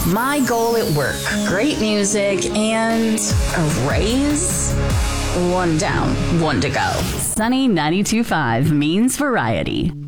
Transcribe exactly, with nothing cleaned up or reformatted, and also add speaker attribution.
Speaker 1: My goal at work, great music and a raise? One down, one to go.
Speaker 2: Sunny ninety-two point five means variety.